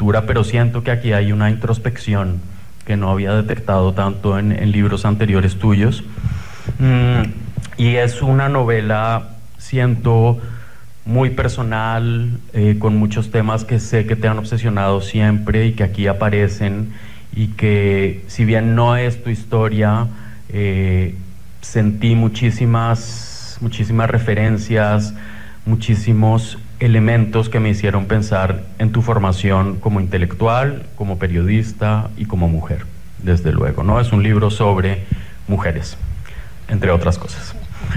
literatura, pero siento que aquí hay una introspección que no había detectado tanto en libros anteriores tuyos. Y es una novela, siento, muy personal, con muchos temas que sé que te han obsesionado siempre y que aquí aparecen, y que si bien no es tu historia, sentí muchísimas referencias, muchísimos elementos que me hicieron pensar en tu formación como intelectual, como periodista y como mujer, desde luego, ¿no? Es un libro sobre mujeres, entre otras cosas.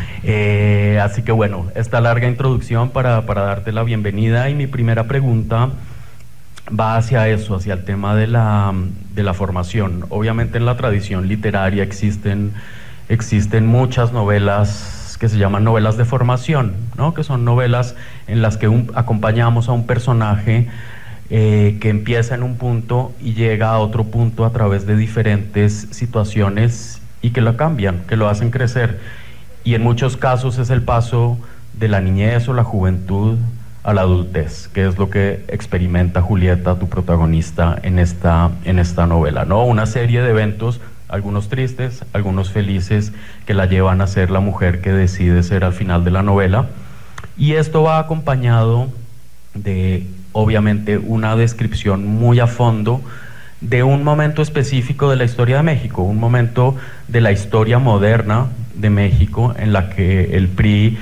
Así que bueno, esta larga introducción para darte la bienvenida, y mi primera pregunta va hacia eso, hacia el tema de la formación. Obviamente en la tradición literaria existen muchas novelas que se llaman novelas de formación, ¿no? Que son novelas en las que acompañamos a un personaje que empieza en un punto y llega a otro punto a través de diferentes situaciones y que lo cambian, que lo hacen crecer. Y en muchos casos es el paso de la niñez o la juventud a la adultez, que es lo que experimenta Julieta, tu protagonista, en esta novela, ¿no? Una serie de eventos, algunos tristes, algunos felices, que la llevan a ser la mujer que decide ser al final de la novela. Y esto va acompañado de, obviamente, una descripción muy a fondo de un momento específico de la historia de México, un momento de la historia moderna de México en la que el PRI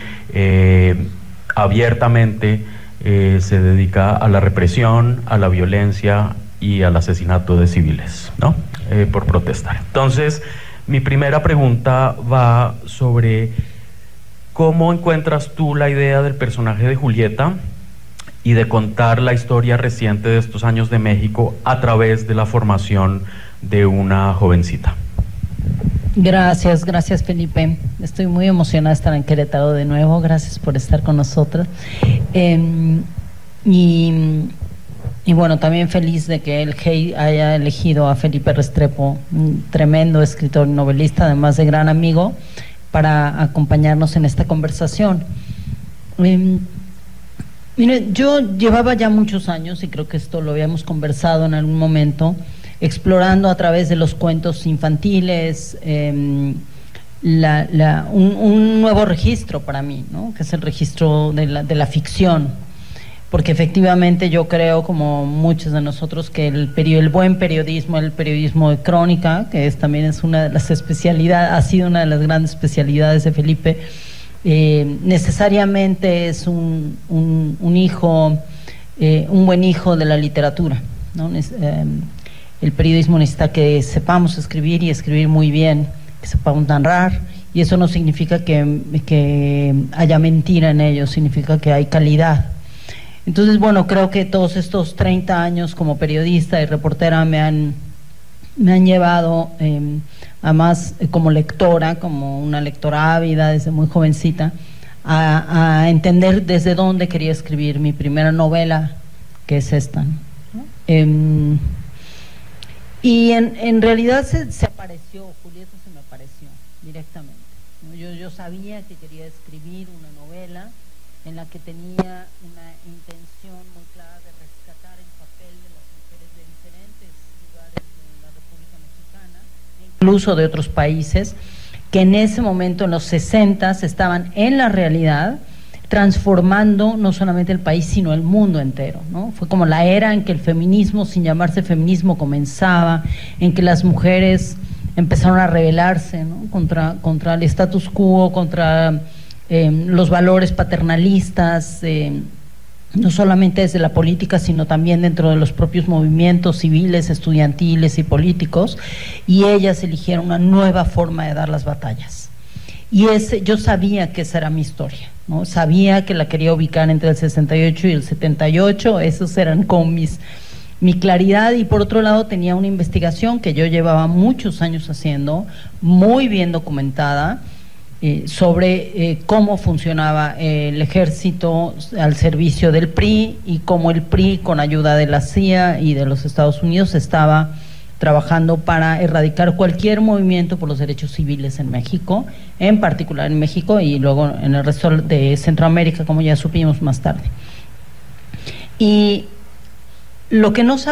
abiertamente se dedica a la represión, a la violencia y al asesinato de civiles, ¿no? Por protestar. Entonces, mi primera pregunta va sobre cómo encuentras tú la idea del personaje de Julieta y de contar la historia reciente de estos años de México a través de la formación de una jovencita. Gracias Felipe. Estoy muy emocionada de estar en Querétaro de nuevo. Gracias por estar con nosotros. Y bueno, también feliz de que el GEI haya elegido a Felipe Restrepo, un tremendo escritor y novelista, además de gran amigo, para acompañarnos en esta conversación. Mire, yo llevaba ya muchos años, y creo que esto lo habíamos conversado en algún momento, explorando a través de los cuentos infantiles un nuevo registro para mí, ¿no? Que es el registro de la ficción, porque efectivamente yo creo, como muchos de nosotros, que el buen periodismo, el periodismo de crónica, que también es una de las especialidades, ha sido una de las grandes especialidades de Felipe, necesariamente es un buen hijo de la literatura, ¿no? El periodismo necesita que sepamos escribir, y escribir muy bien, que sepamos narrar, y eso no significa que haya mentira en ello, significa que hay calidad. Entonces, bueno, creo que todos estos 30 años como periodista y reportera me han llevado, además como lectora, como una lectora ávida desde muy jovencita, a entender desde dónde quería escribir mi primera novela, que es esta, ¿no? Y en realidad se apareció, Julieta se me apareció directamente, ¿no? Yo sabía que quería escribir una novela en la que tenía una intención muy clara de rescatar el papel de las mujeres de diferentes lugares de la República Mexicana, incluso de otros países, que en ese momento, en los 60s, estaban en la realidad transformando no solamente el país, sino el mundo entero, ¿no? Fue como la era en que el feminismo, sin llamarse feminismo, comenzaba, en que las mujeres empezaron a rebelarse, ¿no? contra el status quo, contra los valores paternalistas, no solamente desde la política, sino también dentro de los propios movimientos civiles, estudiantiles y políticos, y ellas eligieron una nueva forma de dar las batallas. Y yo sabía que esa era mi historia, ¿no? Sabía que la quería ubicar entre el 68 y el 78, esos eran como mi claridad. Y por otro lado tenía una investigación que yo llevaba muchos años haciendo, muy bien documentada, sobre cómo funcionaba el ejército al servicio del PRI, y cómo el PRI, con ayuda de la CIA y de los Estados Unidos, estaba trabajando para erradicar cualquier movimiento por los derechos civiles en México, en particular en México, y luego en el resto de Centroamérica, como ya supimos más tarde. Y lo que no